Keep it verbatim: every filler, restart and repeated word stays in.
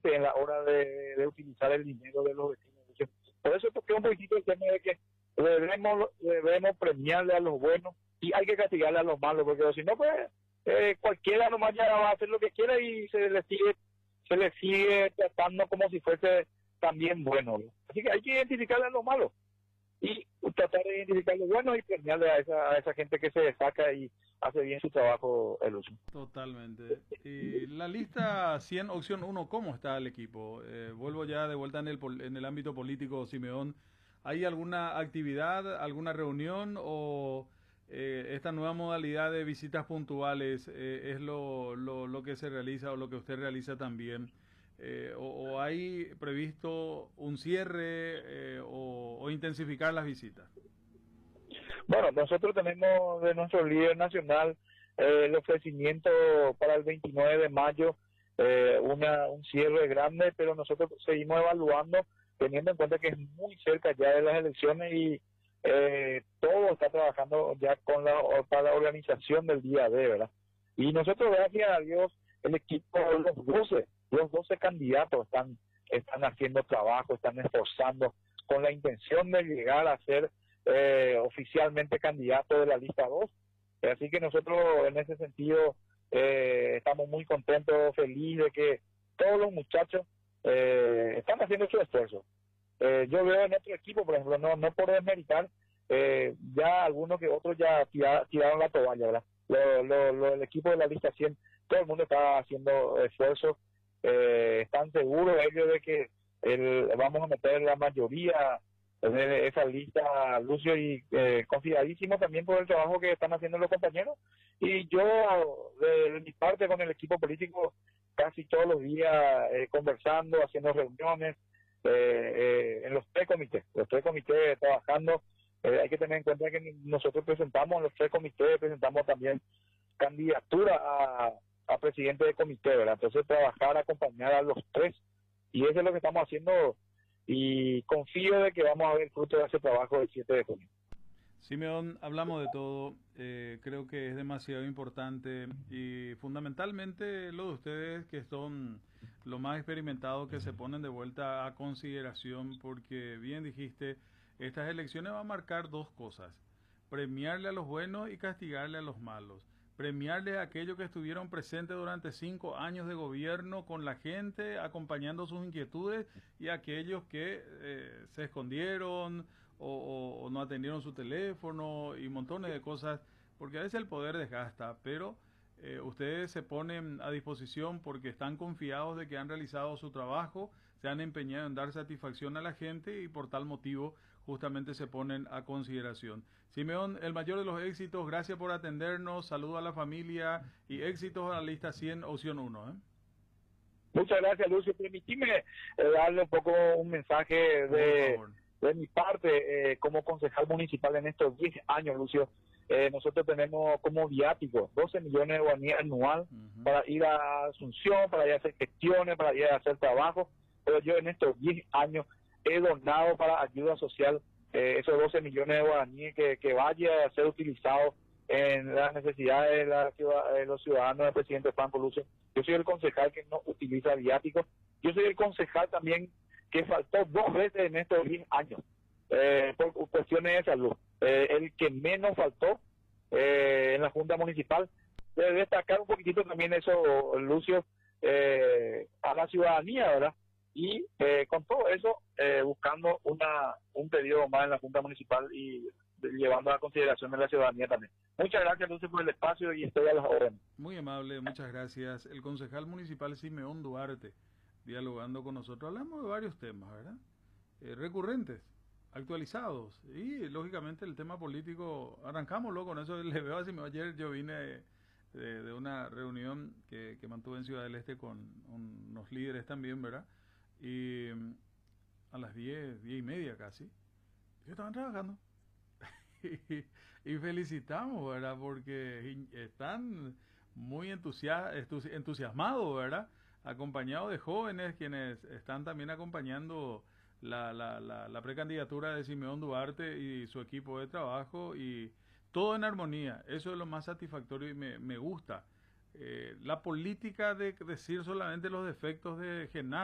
prudente en la hora de, de utilizar el dinero de los vecinos. Por eso toqué un poquito el tema de que debemos, debemos premiarle a los buenos y hay que castigarle a los malos, porque si no, pues eh, cualquiera nomás ya va a hacer lo que quiera y se le sigue, se le sigue tratando como si fuese también bueno, ¿no? Así que hay que identificarle a los malos y tratar de identificar los buenos y premiarle a esa, a esa gente que se destaca y hace bien su trabajo, el uso. Totalmente. Y la lista cien, opción uno, ¿cómo está el equipo? Eh, vuelvo ya de vuelta en el, pol- en el ámbito político, Simeón. ¿Hay alguna actividad, alguna reunión o eh, esta nueva modalidad de visitas puntuales eh, es lo, lo, lo que se realiza o lo que usted realiza también? Eh, o, ¿O hay previsto un cierre eh, o, o intensificar las visitas? Bueno, nosotros tenemos de nuestro líder nacional eh, el ofrecimiento para el veintinueve de mayo, eh, una, un cierre grande, pero nosotros seguimos evaluando, teniendo en cuenta que es muy cerca ya de las elecciones y eh, todo está trabajando ya con la, para la organización del día de, ¿verdad? Y nosotros, gracias a Dios, el equipo, los doce, los doce candidatos están, están haciendo trabajo, están esforzando con la intención de llegar a ser eh, oficialmente candidato de la lista dos. Así que nosotros en ese sentido eh, estamos muy contentos, felices de que todos los muchachos eh, están haciendo su esfuerzo. Eh, yo veo en otro equipo, por ejemplo, no no por desmeritar, eh, ya algunos que otros ya tira, tiraron la toalla, ¿verdad? Lo, lo, lo, el equipo de la lista cien, todo el mundo está haciendo esfuerzos, eh, están seguros ellos de que el, vamos a meter la mayoría de esa lista, Lucio, y eh, confiadísimo también por el trabajo que están haciendo los compañeros. Y yo, de, de mi parte, con el equipo político, casi todos los días eh, conversando, haciendo reuniones, eh, eh, en los tres comités, los tres comités trabajando. Eh, hay que tener en cuenta que nosotros presentamos, los tres comités, presentamos también candidatura a, a presidente de comité, ¿verdad? Entonces, trabajar, acompañar a los tres, y eso es lo que estamos haciendo y confío de que vamos a ver fruto de ese trabajo el siete de junio. Simeón, hablamos de todo, eh, creo que es demasiado importante y fundamentalmente lo de ustedes que son los más experimentados que se ponen de vuelta a consideración porque bien dijiste, estas elecciones van a marcar dos cosas, premiarle a los buenos y castigarle a los malos. Premiarle a aquellos que estuvieron presentes durante cinco años de gobierno con la gente, acompañando sus inquietudes, y aquellos que eh, se escondieron o, o, o no atendieron su teléfono y montones de cosas, porque a veces el poder desgasta, pero eh, ustedes se ponen a disposición porque están confiados de que han realizado su trabajo, se han empeñado en dar satisfacción a la gente y por tal motivo justamente se ponen a consideración. Simeón, el mayor de los éxitos, gracias por atendernos, saludo a la familia y éxitos a la lista cien, opción uno. ¿eh? Muchas gracias, Lucio. Permitime eh, darle un poco un mensaje Por de, favor. de mi parte eh, como concejal municipal en estos diez años, Lucio. Eh, nosotros tenemos como viático doce millones de guaraníes anual Uh-huh. para ir a Asunción, para ir a hacer gestiones, para ir a hacer trabajo, pero yo en estos diez años he donado para ayuda social eh, esos doce millones de guaraníes que, que vaya a ser utilizado en las necesidades de, la, de los ciudadanos del presidente Franco, Lucio. Yo soy el concejal que no utiliza viáticos. Yo soy el concejal también que faltó dos veces en estos diez años eh, por cuestiones de salud. Eh, el que menos faltó eh, en la Junta Municipal. Debe destacar un poquitito también eso, Lucio, eh, a la ciudadanía, ¿verdad? Y eh, con todo eso, eh, buscando una un pedido más en la Junta Municipal y llevando a consideración de la ciudadanía también. Muchas gracias, Lucio, por el espacio y estoy a las órdenes. Muy amable, muchas gracias. El concejal municipal Simeón Duarte, dialogando con nosotros. Hablamos de varios temas, ¿verdad? Eh, recurrentes, actualizados. Y lógicamente el tema político, arrancámoslo con eso. Le veo a Simeón. Ayer yo vine de, de una reunión que, que mantuve en Ciudad del Este con unos líderes también, ¿verdad? Y mm, a las diez, diez y media casi, ellos estaban trabajando. y, y felicitamos, ¿verdad? Porque están muy entusia entusiasmados, ¿verdad? Acompañados de jóvenes quienes están también acompañando la, la, la, la precandidatura de Simeón Duarte y su equipo de trabajo y todo en armonía. Eso es lo más satisfactorio y me, me gusta. Eh, la política de decir solamente los defectos de Genaro